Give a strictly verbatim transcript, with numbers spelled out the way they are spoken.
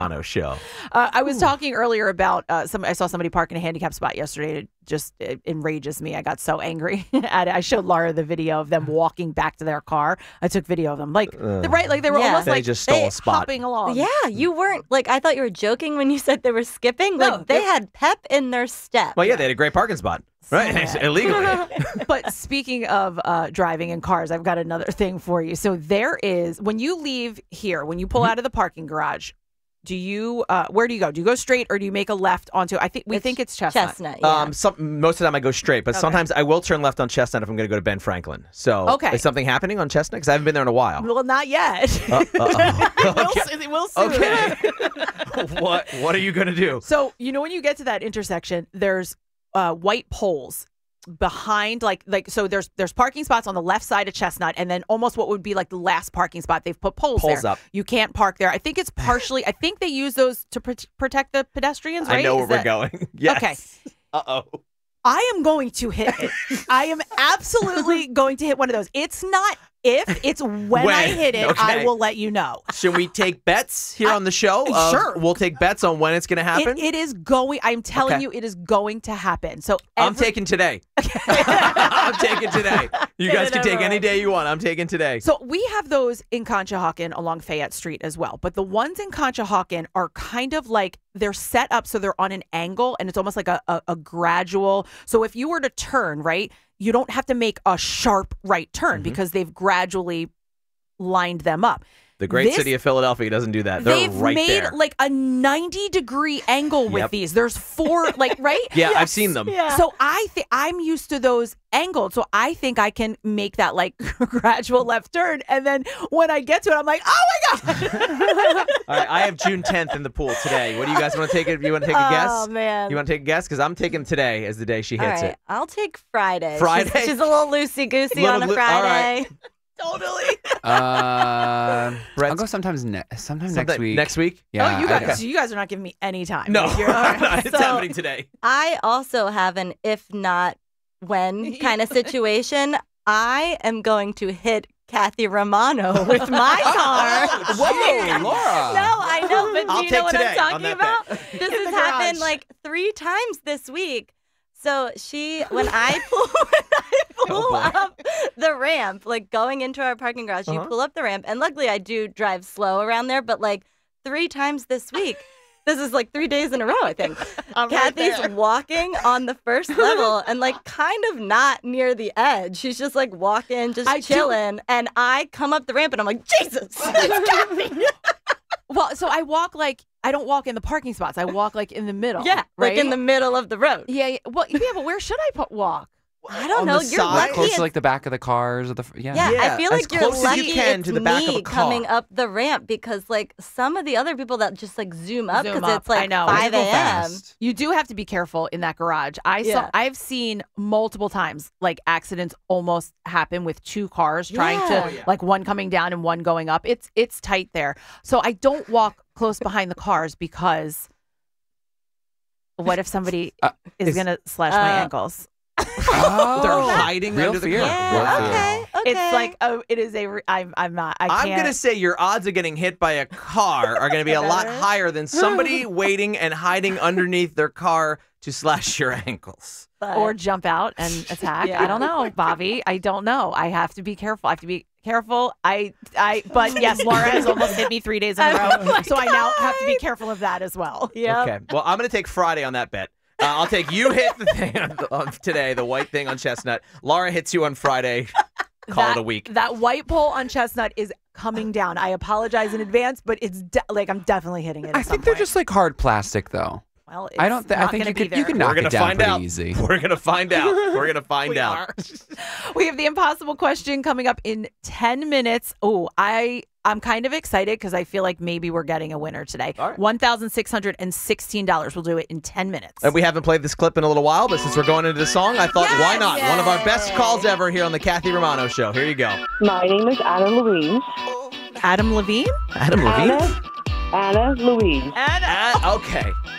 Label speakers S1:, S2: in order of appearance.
S1: Romano Show.
S2: Uh, I was talking earlier about uh, some. I saw somebody park in a handicap spot yesterday. It just it enrages me. I got so angry at it. I showed Laura the video of them walking back to their car. I took video of them, like
S1: Uh,
S2: the right, like they were
S3: Yeah.
S2: almost
S1: They
S2: like
S1: just stole
S2: they
S1: a spot.
S2: hopping along.
S3: Yeah, you weren't like I thought you were joking when you said they were skipping. Like
S2: No,
S3: they
S2: they-
S3: had pep in their step.
S1: Well, yeah, they had a great parking spot. Right, illegally.
S2: But speaking of uh, driving in cars, I've got another thing for you. So there is, when you leave here, when you pull
S1: Mm-hmm.
S2: out of the parking garage, do you, uh, where do you go? Do you go straight or do you make a left onto, I think, we
S3: It's
S2: think it's Chestnut.
S3: Chestnut. Yeah.
S1: Um, some, most of the time I go straight, but
S2: Okay.
S1: sometimes I will turn left on Chestnut if I'm going to go to Ben Franklin. So
S2: Okay.
S1: is something happening on Chestnut? Because I haven't been there in a while.
S2: Well, not yet.
S1: Uh, uh-oh.
S2: we'll,
S1: Okay.
S2: s- we'll soon.
S1: Okay. what What are you going to do?
S2: So, you know, when you get to that intersection, there's uh, white poles behind, like, like so there's there's parking spots on the left side of Chestnut, and then almost what would be like the last parking spot, they've put poles,
S1: Poles
S2: there.
S1: up.
S2: You can't park there. I think it's partially, I think they use those to pr- protect the pedestrians, right?
S1: I know
S2: Is
S1: where we're
S2: that-
S1: going. Yes.
S2: Okay.
S1: Uh-oh.
S2: I am going to hit it. I am absolutely going to hit one of those. It's not if, it's when, I
S1: When.
S2: hit it, I
S1: Okay.
S2: will let you know.
S1: Should we take bets here on the show? Uh,
S2: sure.
S1: We'll take bets on when it's going to happen.
S2: It, it is going, I'm telling
S1: Okay.
S2: you, it is going to happen. So
S1: I'm
S2: every-
S1: taking today. I'm taking today. You
S2: Get
S1: guys
S2: it
S1: can take
S2: over
S1: any
S2: with.
S1: day you want. I'm taking today.
S2: So we have those in Conshohocken along Fayette Street as well. But the ones in Conshohocken are kind of like, they're set up so they're on an angle and it's almost like a, a, a gradual. So if you were to turn, right, you don't have to make a sharp right turn
S1: Mm-hmm.
S2: because they've gradually lined them up.
S1: The great
S2: This-
S1: city of Philadelphia doesn't do that. They're
S2: They've
S1: right
S2: made
S1: there.
S2: like a ninety degree angle with
S1: Yep.
S2: these. There's four, like, right?
S1: Yeah, I've seen them.
S3: Yeah.
S2: So I think I'm used to those angled. So I think I can make that like gradual left turn. And then when I get to it, I'm like, oh my God.
S1: All right, I have June tenth in the pool today. What do you guys want to take? It? You want to take a guess?
S3: Oh man.
S1: You want to take a guess? Because I'm taking today as the day she
S3: All
S1: hits
S3: right,
S1: it.
S3: I'll take Friday.
S1: Friday?
S3: She's, she's a little loosey goosey
S1: Little
S3: on a
S1: loo- all
S3: Friday.
S1: right.
S2: Totally.
S4: Uh,
S1: Brett's-
S4: I'll go sometimes ne- sometime next
S1: Sometime
S4: week.
S1: Next week?
S4: Yeah.
S2: oh, you
S4: I-
S2: guys, you guys are not giving me any time.
S1: No,
S2: Like, you're- all right.
S1: it's
S3: So-
S1: happening today.
S3: I also have an if not when kind of situation. I am going to hit Kathy Romano with my car.
S4: Whoa, Laura.
S3: No, I know, but do
S1: I'll
S3: you
S1: take
S3: know what
S1: today
S3: I'm
S1: on
S3: talking
S1: that
S3: about?
S1: bet.
S3: This
S2: In
S3: has
S2: the
S3: happened
S2: garage.
S3: like three times this week. So she, when I pull, when I pull
S1: Oh, boy.
S3: up the ramp, like going into our parking garage, you
S1: Uh-huh.
S3: pull up the ramp, and luckily I do drive slow around there, but like three times this week. This is like three days in a row, I think.
S2: I'm right
S3: Kathy's
S2: there.
S3: walking on the first level and like kind of not near the edge. She's just like walking, just
S2: I do-
S3: chilling. And I come up the ramp and I'm like, Jesus, it's Kathy.
S2: Well, so I walk like, I don't walk in the parking spots. I walk like in the middle.
S3: Yeah,
S2: right?
S3: like in the middle of the road.
S2: Yeah, yeah. Well, yeah, but where should I put walk?
S3: I don't
S1: On
S3: know.
S1: the
S3: You're
S1: side?
S3: lucky.
S4: Close
S3: it's-
S4: to like the back of the cars or the fr- yeah.
S3: yeah,
S1: Yeah,
S3: I feel
S1: as
S3: like you're
S1: close as
S3: lucky
S1: you can
S3: it's
S1: to the back of
S3: me
S1: a car.
S3: coming up the ramp because like some of the other people that just like zoom up
S2: Zoom
S3: because
S2: up,
S3: it's like
S2: I know.
S3: five
S4: Go
S3: a.m.
S4: fast.
S2: You do have to be careful in that garage. I saw
S3: Yeah.
S2: I've seen multiple times like accidents almost happen with two cars trying
S3: Yeah.
S2: to
S3: Oh, yeah.
S2: like one coming down and one going up. It's it's tight there. So I don't walk close behind the cars because what if somebody
S4: Uh,
S2: is,
S4: is-
S2: going to slash my
S3: Uh,
S2: ankles?
S4: Oh,
S1: They're hiding
S4: real
S1: under the
S4: fear.
S1: car.
S3: Yeah,
S4: Real fear.
S3: okay, okay.
S2: It's like oh it is a re- I'm I'm not I
S1: I'm
S2: can't.
S1: going to say your odds of getting hit by a car are going to be a lot
S3: Better.
S1: higher than somebody waiting and hiding underneath their car to slash your ankles.
S3: But-
S2: or jump out and attack.
S3: Yeah.
S2: I don't know, Bobby. I don't know. I have to be careful. I have to be careful. I, I, but yes, Laura has almost hit me three days in a
S3: Oh
S2: row,
S3: my
S2: so I now have to be
S3: God.
S2: careful of that as well.
S3: Yep.
S1: Okay. Well, I'm going to take Friday on that bet. Uh, I'll take you hit the thing on, on today, the white thing on Chestnut. Laura hits you on Friday. Call
S2: that,
S1: it a week.
S2: That white pole on Chestnut is coming down. I apologize in advance, but it's de- like I'm definitely hitting it. At
S4: I
S2: some
S4: think they're
S2: point.
S4: just like hard plastic though.
S2: Well, it's
S4: I don't. Th- I
S2: not
S4: think
S2: gonna
S4: you
S2: be
S4: could. You
S2: there.
S4: can
S1: We're
S4: knock
S1: going
S4: it
S1: to
S4: down
S1: find
S4: pretty
S1: out.
S4: easy.
S1: We're going to find out. We're going to find
S2: We
S1: out.
S2: are. We have the impossible question coming up in ten minutes. Oh, I I'm kind of excited because I feel like maybe we're getting a winner today.
S1: All right.
S2: one thousand six hundred sixteen dollars. We'll do it in ten minutes.
S1: And we haven't played this clip in a little while, but since we're going into the song, I thought, why not?
S3: Yes.
S1: One of our best calls ever here on the Kathy Romano Show. Here you go.
S5: My name is Anna Louise.
S2: Adam Levine?
S1: Adam
S5: Anna, Anna Louise.
S2: Anna.
S1: Uh, okay.